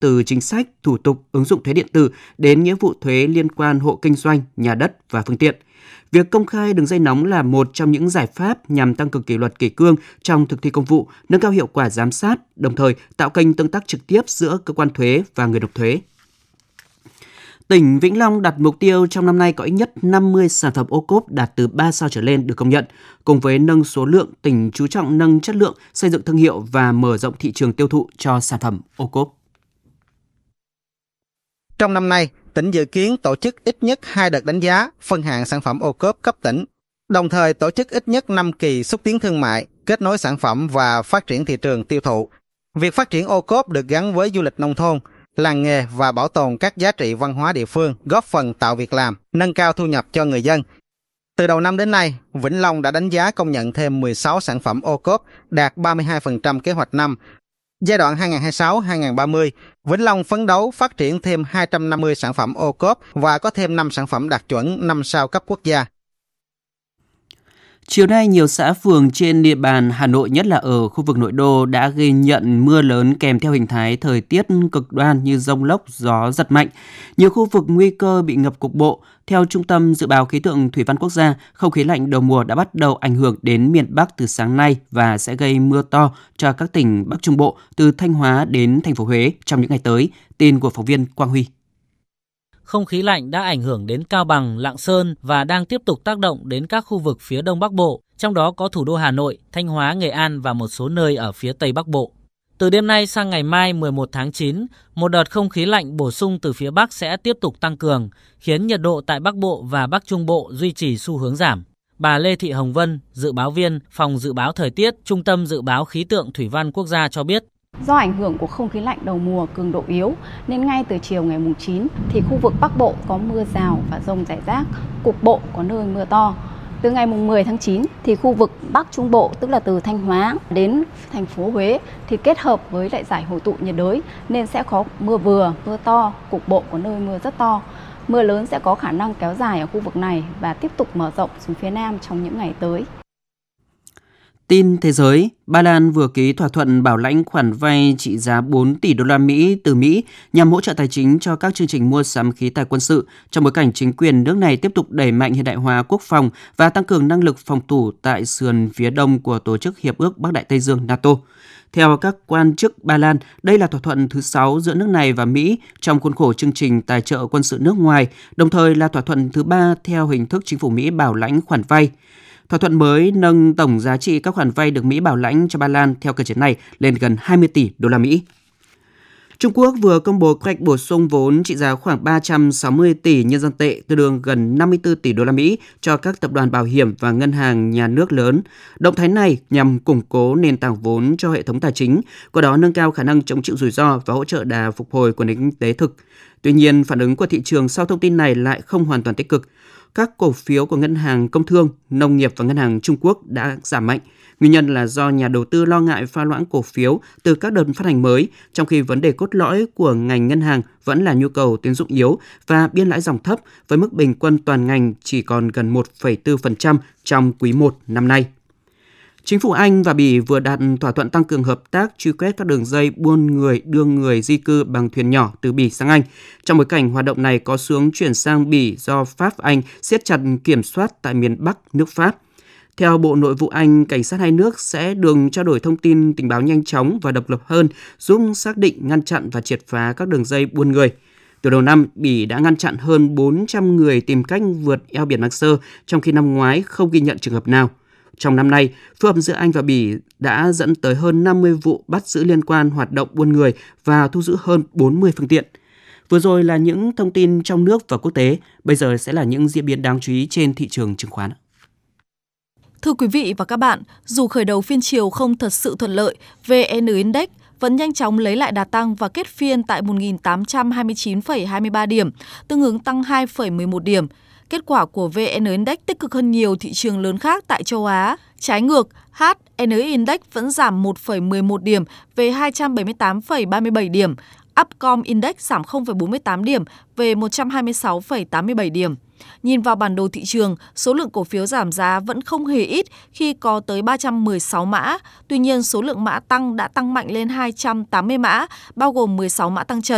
từ chính sách, thủ tục, ứng dụng thuế điện tử đến nghĩa vụ thuế liên quan hộ kinh doanh, nhà đất và phương tiện. Việc công khai đường dây nóng là một trong những giải pháp nhằm tăng cường kỷ luật kỷ cương trong thực thi công vụ, nâng cao hiệu quả giám sát, đồng thời tạo kênh tương tác trực tiếp giữa cơ quan thuế và người nộp thuế. Tỉnh Vĩnh Long đặt mục tiêu trong năm nay có ít nhất 50 sản phẩm ô cốp đạt từ 3 sao trở lên được công nhận. Cùng với nâng số lượng, tỉnh chú trọng nâng chất lượng, xây dựng thương hiệu và mở rộng thị trường tiêu thụ cho sản phẩm ô cốp. Trong năm nay, tỉnh dự kiến tổ chức ít nhất 2 đợt đánh giá, phân hạng sản phẩm ô cốp cấp tỉnh, đồng thời tổ chức ít nhất 5 kỳ xúc tiến thương mại, kết nối sản phẩm và phát triển thị trường tiêu thụ. Việc phát triển ô cốp được gắn với du lịch nông thôn, làng nghề và bảo tồn các giá trị văn hóa địa phương, góp phần tạo việc làm, nâng cao thu nhập cho người dân. Từ đầu năm đến nay, Vĩnh Long đã đánh giá công nhận thêm 16 sản phẩm ô cốp, đạt 32% kế hoạch năm. Giai đoạn 2026-2030, Vĩnh Long phấn đấu phát triển thêm 250 sản phẩm ô cốp và có thêm 5 sản phẩm đạt chuẩn 5 sao cấp quốc gia. Chiều nay, nhiều xã phường trên địa bàn Hà Nội, nhất là ở khu vực nội đô, đã ghi nhận mưa lớn kèm theo hình thái thời tiết cực đoan như dông lốc, gió giật mạnh. Nhiều khu vực nguy cơ bị ngập cục bộ. Theo Trung tâm Dự báo Khí tượng Thủy văn Quốc gia, không khí lạnh đầu mùa đã bắt đầu ảnh hưởng đến miền Bắc từ sáng nay và sẽ gây mưa to cho các tỉnh Bắc Trung Bộ từ Thanh Hóa đến thành phố Huế trong những ngày tới. Tin của phóng viên Quang Huy. Không khí lạnh đã ảnh hưởng đến Cao Bằng, Lạng Sơn và đang tiếp tục tác động đến các khu vực phía Đông Bắc Bộ, trong đó có thủ đô Hà Nội, Thanh Hóa, Nghệ An và một số nơi ở phía Tây Bắc Bộ. Từ đêm nay sang ngày mai 11 tháng 9, một đợt không khí lạnh bổ sung từ phía Bắc sẽ tiếp tục tăng cường, khiến nhiệt độ tại Bắc Bộ và Bắc Trung Bộ duy trì xu hướng giảm. Bà Lê Thị Hồng Vân, dự báo viên Phòng Dự báo Thời tiết, Trung tâm Dự báo Khí tượng Thủy văn Quốc gia cho biết. Do ảnh hưởng của không khí lạnh đầu mùa cường độ yếu nên ngay từ chiều ngày 9 thì khu vực Bắc Bộ có mưa rào và dông rải rác, cục bộ có nơi mưa to. Từ ngày 10 tháng 9 thì khu vực Bắc Trung Bộ, tức là từ Thanh Hóa đến thành phố Huế thì kết hợp với lại giải hội tụ nhiệt đới nên sẽ có mưa vừa, mưa to, cục bộ có nơi mưa rất to. Mưa lớn sẽ có khả năng kéo dài ở khu vực này và tiếp tục mở rộng xuống phía Nam trong những ngày tới. Tin thế giới, Ba Lan vừa ký thỏa thuận bảo lãnh khoản vay trị giá 4 tỷ đô la Mỹ từ Mỹ nhằm hỗ trợ tài chính cho các chương trình mua sắm khí tài quân sự trong bối cảnh chính quyền nước này tiếp tục đẩy mạnh hiện đại hóa quốc phòng và tăng cường năng lực phòng thủ tại sườn phía đông của Tổ chức Hiệp ước Bắc Đại Tây Dương NATO. Theo các quan chức Ba Lan, đây là thỏa thuận thứ 6 giữa nước này và Mỹ trong khuôn khổ chương trình tài trợ quân sự nước ngoài, đồng thời là thỏa thuận thứ 3 theo hình thức chính phủ Mỹ bảo lãnh khoản vay. Thỏa thuận mới nâng tổng giá trị các khoản vay được Mỹ bảo lãnh cho Ba Lan theo cơ chế này lên gần 20 tỷ đô la Mỹ. Trung Quốc vừa công bố kế hoạch bổ sung vốn trị giá khoảng 360 tỷ nhân dân tệ, tương đương gần 54 tỷ đô la Mỹ cho các tập đoàn bảo hiểm và ngân hàng nhà nước lớn. Động thái này nhằm củng cố nền tảng vốn cho hệ thống tài chính, qua đó nâng cao khả năng chống chịu rủi ro và hỗ trợ đà phục hồi của nền kinh tế thực. Tuy nhiên, phản ứng của thị trường sau thông tin này lại không hoàn toàn tích cực. Các cổ phiếu của Ngân hàng Công thương, Nông nghiệp và Ngân hàng Trung Quốc đã giảm mạnh. Nguyên nhân là do nhà đầu tư lo ngại pha loãng cổ phiếu từ các đợt phát hành mới, trong khi vấn đề cốt lõi của ngành ngân hàng vẫn là nhu cầu tín dụng yếu và biên lãi dòng thấp, với mức bình quân toàn ngành chỉ còn gần 1,4% trong quý 1 năm nay. Chính phủ Anh và Bỉ vừa đạt thỏa thuận tăng cường hợp tác truy quét các đường dây buôn người đưa người di cư bằng thuyền nhỏ từ Bỉ sang Anh. Trong bối cảnh hoạt động này có xu hướng chuyển sang Bỉ do Pháp-Anh siết chặt kiểm soát tại miền Bắc nước Pháp. Theo Bộ Nội vụ Anh, cảnh sát hai nước sẽ đường trao đổi thông tin tình báo nhanh chóng và độc lập hơn, giúp xác định, ngăn chặn và triệt phá các đường dây buôn người. Từ đầu năm, Bỉ đã ngăn chặn hơn 400 người tìm cách vượt eo biển Manche, trong khi năm ngoái không ghi nhận trường hợp nào. Trong năm nay, phối hợp giữa Anh và Bỉ đã dẫn tới hơn 50 vụ bắt giữ liên quan hoạt động buôn người và thu giữ hơn 40 phương tiện. Vừa rồi là những thông tin trong nước và quốc tế, bây giờ sẽ là những diễn biến đáng chú ý trên thị trường chứng khoán. Thưa quý vị và các bạn, dù khởi đầu phiên chiều không thật sự thuận lợi, VN Index vẫn nhanh chóng lấy lại đà tăng và kết phiên tại 1.829,23 điểm, tương ứng tăng 2,11 điểm. Kết quả của VN Index tích cực hơn nhiều thị trường lớn khác tại châu Á. Trái ngược, HNX Index vẫn giảm 1,11 điểm về 278,37 điểm. Upcom Index giảm 0,48 điểm về 126,87 điểm. Nhìn vào bản đồ thị trường, số lượng cổ phiếu giảm giá vẫn không hề ít khi có tới 316 mã. Tuy nhiên, số lượng mã tăng đã tăng mạnh lên 280 mã, bao gồm 16 mã tăng trần.